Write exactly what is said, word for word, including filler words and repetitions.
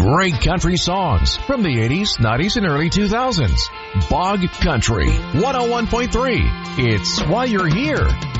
great country songs from the eighties, nineties, and early two thousands. Bog Country one oh one point three. It's why you're here.